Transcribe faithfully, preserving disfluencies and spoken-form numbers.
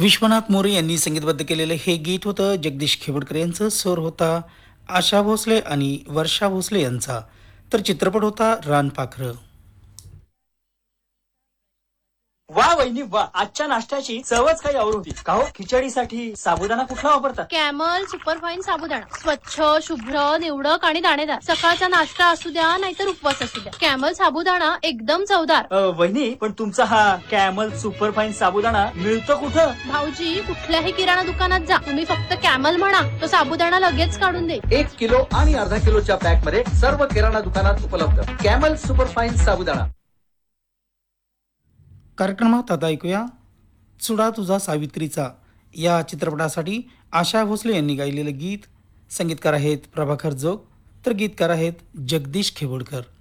विश्वनाथ मोरे यांनी संगीतबद्ध केलेलं हे गीत होतं. जगदीश खेवडकर यांचं स्वर होता आशा भोसले आणि वर्षा भोसले यांचा. तर चित्रपट होता रानपाखरं. वा वहिनी वा, आजच्या नाश्त्याची चवच काही और होती. का हो, खिचडीसाठी साबुदाणा कुठला वापरता? कॅमल सुपरफाईन साबुदाणा. स्वच्छ, शुभ्र, निवडक आणि दाणेदार. सकाळचा नाश्ता असू द्या नाहीतर उपवास असू द्या, कॅमल साबुदाणा एकदम चवदार. अ, वहिनी, पण तुमचा हा कॅमल सुपरफाईन साबुदाणा मिळतो कुठं? भाऊजी, कुठल्याही किराणा दुकानात जा, तुम्ही फक्त कॅमल म्हणा, तो साबुदाणा लगेच काढून दे. एक किलो आणि अर्धा किलोच्या पॅक मध्ये सर्व किराणा दुकानात उपलब्ध कॅमल सुपरफाईन साबुदाणा. कार्यक्रमात आता ऐकूया चुडा तुझा सावित्रीचा या चित्रपटासाठी आशा भोसले यांनी गायलेलं गीत. संगीतकार आहेत प्रभाकर जोग, तर गीतकार आहेत जगदीश खेवडकर.